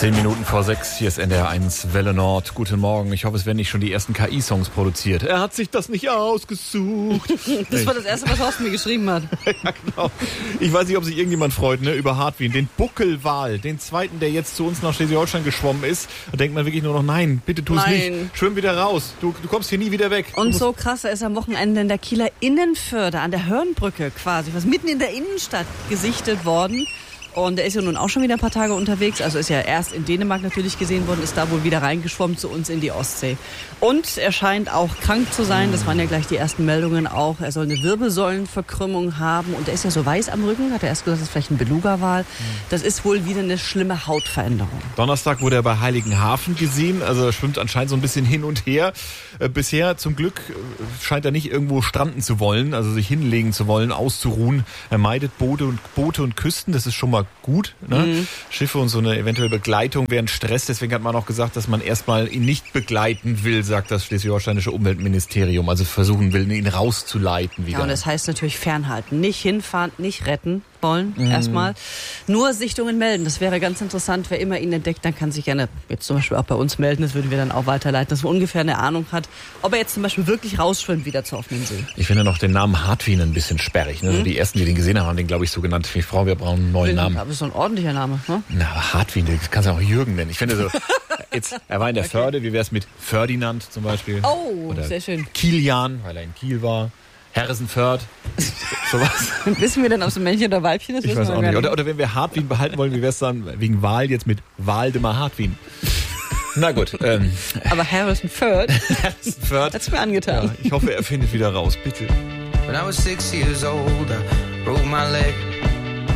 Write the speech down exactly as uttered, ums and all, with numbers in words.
Zehn Minuten vor sechs, hier ist N D R eins Welle Nord. Guten Morgen, ich hoffe, es werden nicht schon die ersten K I-Songs produziert. Er hat sich das nicht ausgesucht. Das war das Erste, was Horst mir geschrieben hat. Ja, genau. Ich weiß nicht, ob sich irgendjemand freut, ne, über Hartwin, den Buckelwal, den zweiten, der jetzt zu uns nach Schleswig-Holstein geschwommen ist. Da denkt man wirklich nur noch, nein, bitte tu es nicht. Schwimm wieder raus, du, du kommst hier nie wieder weg. Und so krass, er ist am Wochenende in der Kieler Innenförde an der Hörnbrücke quasi, was mitten in der Innenstadt gesichtet worden. Und er ist ja nun auch schon wieder ein paar Tage unterwegs, also ist ja erst in Dänemark natürlich gesehen worden, ist da wohl wieder reingeschwommen zu uns in die Ostsee. Und er scheint auch krank zu sein, das waren ja gleich die ersten Meldungen auch. Er soll eine Wirbelsäulenverkrümmung haben und er ist ja so weiß am Rücken, hat er erst gesagt, das ist vielleicht ein Beluga-Wal. Das ist wohl wieder eine schlimme Hautveränderung. Donnerstag wurde er bei Heiligenhafen gesehen, also er schwimmt anscheinend so ein bisschen hin und her. Äh, bisher zum Glück scheint er nicht irgendwo stranden zu wollen, also sich hinlegen zu wollen, auszuruhen. Er meidet Boote und, Boote und Küsten, das ist schon mal gut. Ne? Mhm. Schiffe und so eine eventuelle Begleitung wären Stress. Deswegen hat man auch gesagt, dass man erstmal ihn nicht begleiten will, sagt das schleswig-holsteinische Umweltministerium. Also versuchen will, ihn rauszuleiten wieder. Ja, und das heißt natürlich fernhalten. Nicht hinfahren, nicht retten wollen, mhm. erstmal. Nur Sichtungen melden. Das wäre ganz interessant. Wer immer ihn entdeckt, dann kann sich gerne jetzt zum Beispiel auch bei uns melden. Das würden wir dann auch weiterleiten, dass man ungefähr eine Ahnung hat, ob er jetzt zum Beispiel wirklich rausschwimmt wieder zur offenen See. Ich finde noch den Namen Hartwin ein bisschen sperrig. Ne? Mhm. Also die ersten, die den gesehen haben, haben den, glaube ich, so genannt. Wie Frau, wir brauchen einen neuen Bin, Namen. Aber das ist so ein ordentlicher Name. Ne? Na, aber Hartwin, du kannst ja auch Jürgen nennen. Ich finde so, jetzt, er war in der okay. Förde. Wie wäre es mit Ferdinand zum Beispiel? Oh, oder sehr schön. Kilian, weil er in Kiel war. Herresenförd, sowas. Wissen wir denn, ob es ein Männchen oder Weibchen ist? Ich weiß auch nicht. Oder, oder wenn wir Hartwin behalten wollen, wie wäre es dann wegen Wahl jetzt mit Waldemar Hartwin? Na gut. Ähm. Aber Herresenförd Herresenförd. Hat's mir angetan. Ja, ich hoffe, er findet wieder raus, bitte. When I was six years old, I broke my leg.